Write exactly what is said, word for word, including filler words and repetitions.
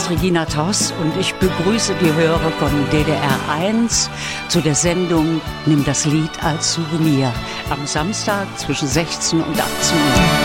ist Regina Toss und ich begrüße die Hörer von D D R eins zu der Sendung Nimm das Lied als Souvenir am Samstag zwischen sechzehn und achtzehn Uhr.